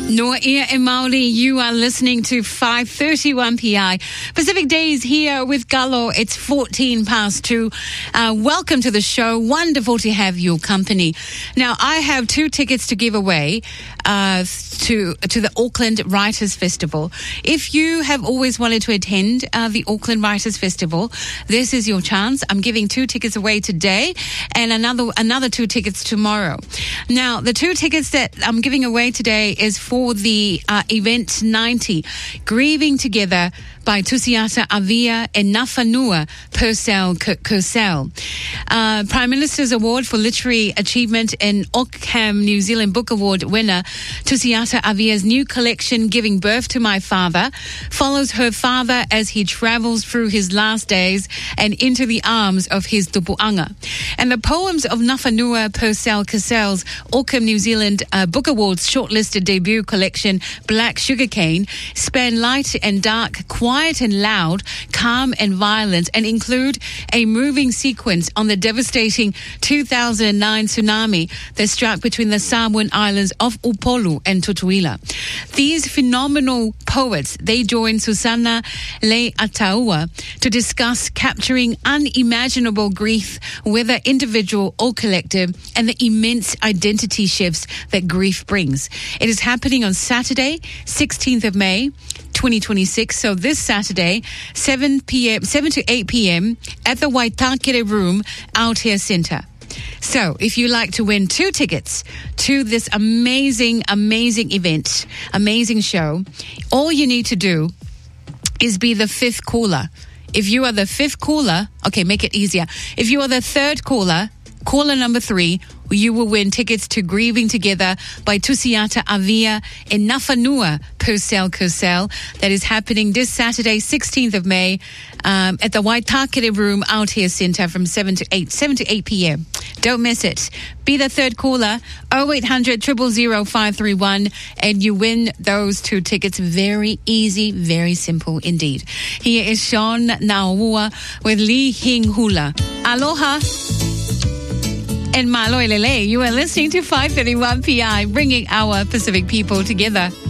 Noa and Maoli, you are listening to 5:31 PI. Pacific Days here with Gallo. It's 14 past 2. Welcome to the show. Wonderful to have your company. Now, I have 2 tickets to give away to the Auckland Writers Festival. If you have always wanted to attend the Auckland Writers Festival, this is your chance. I'm giving 2 tickets away today and another 2 tickets tomorrow. Now, the 2 tickets that I'm giving away today is for the event 90, Grieving Together by Tusiata Avia and Nafanua Purcell Kursell. Prime Minister's Award for Literary Achievement and Ockham New Zealand Book Award winner Tusiata Avia's new collection, Giving Birth to My Father, follows her father as he travels through his last days and into the arms of his tupuanga. And the poems of Nafanua Purcell Kursell's Ockham New Zealand Book Awards shortlisted debut collection, Black Sugarcane, span light and dark, quiet and loud, calm and violent, and include a moving sequence on the devastating 2009 tsunami that struck between the Samoan islands of Upolu and Tutuila. These phenomenal poets, they join Susana Le'ataua to discuss capturing unimaginable grief, whether individual or collective, and the immense identity shifts that grief brings. It is happening on Saturday, 16th of May, 2026. So this Saturday, 7 to 8 p.m. at the Waitakere Room, Aotea Centre. So if you like to win 2 tickets to this amazing event, amazing show, all you need to do is be the 5th caller. If you are the 5th caller, okay, make it easier. If you are the 3rd caller, caller number 3, you will win tickets to Grieving Together by Tusiata Avia and Nafanua Purcell Kursell. That is happening this Saturday, 16th of May, at the Waitakere Room, Aotea Centre from 7 to 8 p.m. Don't miss it. Be the 3rd caller, 0800 000 531, and you win those 2 tickets. Very easy, very simple indeed. Here is Sean Naua with Lee Hing Hula. Aloha. And Malo Lele, you are listening to 531 PI, bringing our Pacific people together.